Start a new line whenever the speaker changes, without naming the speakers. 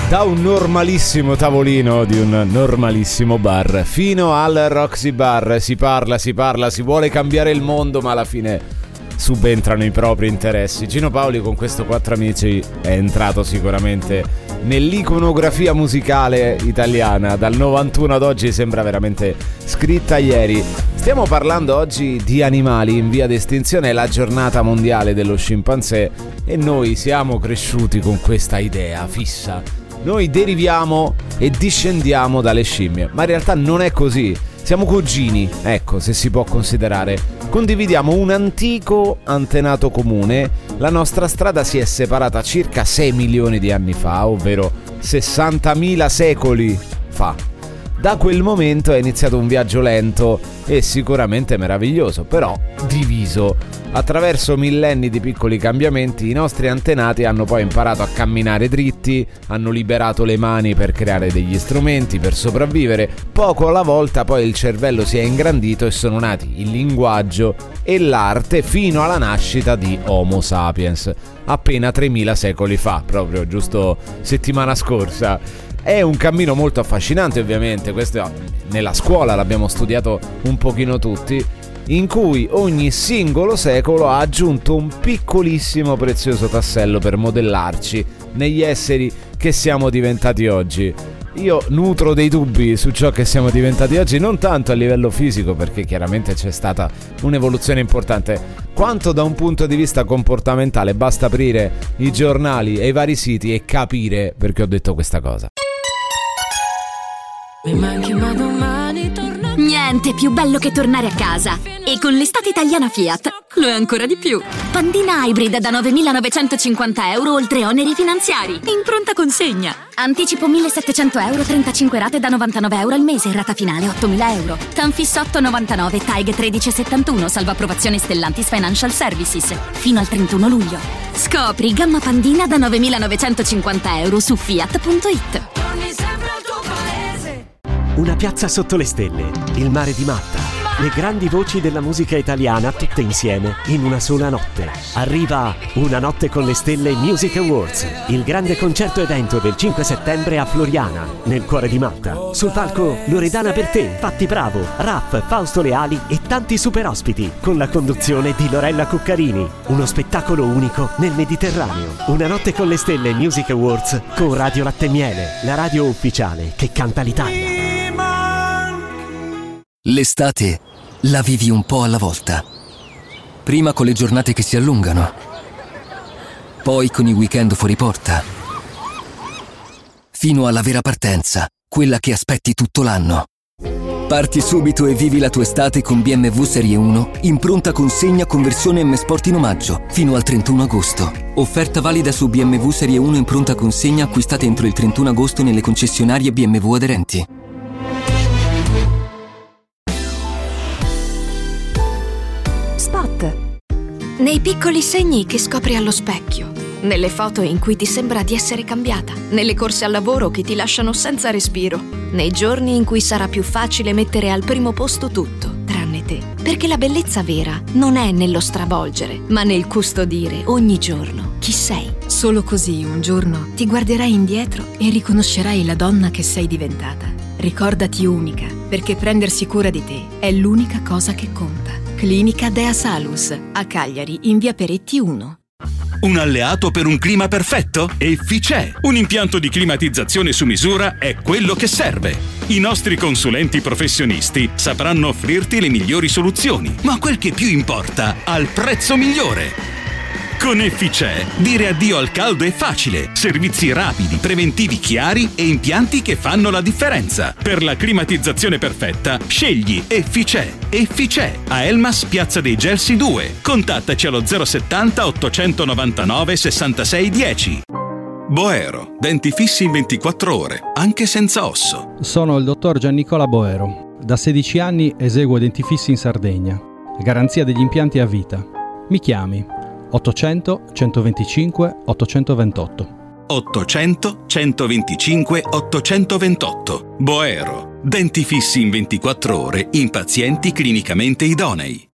Da un normalissimo tavolino di un normalissimo bar fino al Roxy Bar si parla, si vuole cambiare il mondo, ma alla fine subentrano i propri interessi. Gino Paoli con questo Quattro Amici è entrato sicuramente nell'iconografia musicale italiana. Dal 91 ad oggi sembra veramente scritta ieri. Stiamo parlando oggi di animali in via d'estinzione, è la giornata mondiale dello scimpanzé e noi siamo cresciuti con questa idea fissa. Noi deriviamo e discendiamo dalle scimmie, ma in realtà non è così. Siamo cugini, ecco, se si può considerare. Condividiamo un antico antenato comune. La nostra strada si è separata circa 6 milioni di anni fa, ovvero 60.000 secoli fa. Da quel momento è iniziato un viaggio lento e sicuramente meraviglioso, però diviso. Attraverso millenni di piccoli cambiamenti, i nostri antenati hanno poi imparato a camminare dritti, hanno liberato le mani per creare degli strumenti, per sopravvivere. Poco alla volta poi il cervello si è ingrandito e sono nati il linguaggio e l'arte fino alla nascita di Homo sapiens, appena 3.000 secoli fa, proprio giusto settimana scorsa. È un cammino molto affascinante, ovviamente, questo nella scuola l'abbiamo studiato un pochino tutti, in cui ogni singolo secolo ha aggiunto un piccolissimo prezioso tassello per modellarci negli esseri che siamo diventati oggi. Io nutro dei dubbi su ciò che siamo diventati oggi, non tanto a livello fisico, perché chiaramente c'è stata un'evoluzione importante, quanto da un punto di vista comportamentale. Basta aprire i giornali e i vari siti e capire perché ho detto questa cosa.
Mi manchi ma domani torno.
Niente più bello che tornare a casa. E con l'estate italiana Fiat lo è ancora di più. Pandina Hybrid da 9.950 euro oltre oneri finanziari. In pronta consegna. Anticipo 1.700 euro, 35 rate da 99 euro al mese. Rata finale 8.000 euro. Tanfis 8,99, TAG 13,71. Salvo approvazione Stellantis Financial Services. Fino al 31 luglio. Scopri gamma Pandina da 9.950 euro su Fiat.it.
Una piazza sotto le stelle, il mare di Malta, le grandi voci della musica italiana tutte insieme in una sola notte. Arriva Una notte con le stelle Music Awards, il grande concerto evento del 5 settembre a Floriana, nel cuore di Malta. Sul palco Loredana Bertè, Patti Bravo, Raff, Fausto Leali e tanti super ospiti, con la conduzione di Lorella Cuccarini. Uno spettacolo unico nel Mediterraneo. Una notte con le stelle Music Awards con Radio Latte e Miele, la radio ufficiale che canta l'Italia.
L'estate la vivi un po' alla volta. Prima con le giornate che si allungano, poi con i weekend fuori porta, fino alla vera partenza, quella che aspetti tutto l'anno. Parti subito e vivi la tua estate con BMW Serie 1 in pronta consegna con versione M Sport in omaggio fino al 31 agosto. Offerta valida su BMW Serie 1 in pronta consegna acquistate entro il 31 agosto nelle concessionarie BMW aderenti.
Spot. Nei piccoli segni che scopri allo specchio, nelle foto in cui ti sembra di essere cambiata, nelle corse al lavoro che ti lasciano senza respiro, nei giorni in cui sarà più facile mettere al primo posto tutto, tranne te. Perché la bellezza vera non è nello stravolgere, ma nel custodire ogni giorno chi sei.
Solo così un giorno ti guarderai indietro e riconoscerai la donna che sei diventata. Ricordati unica, perché prendersi cura di te è l'unica cosa che conta. Clinica Dea Salus, a Cagliari, in via Peretti 1.
Un alleato per un clima perfetto? Efficè! Un impianto di climatizzazione su misura è quello che serve. I nostri consulenti professionisti sapranno offrirti le migliori soluzioni, ma quel che più importa, al prezzo migliore. Con Efficè, dire addio al caldo è facile. Servizi rapidi, preventivi chiari e impianti che fanno la differenza. Per la climatizzazione perfetta, scegli Efficè. Efficè, a Elmas, Piazza dei Gelsi 2. Contattaci allo 070 899 66 10. Boero, denti fissi in 24 ore, anche senza osso.
Sono il dottor Giannicola Boero. Da 16 anni eseguo denti fissi in Sardegna. Garanzia degli impianti a vita. Mi chiami 800 125 828.
800 125 828. Boero, denti fissi in 24 ore in pazienti clinicamente idonei.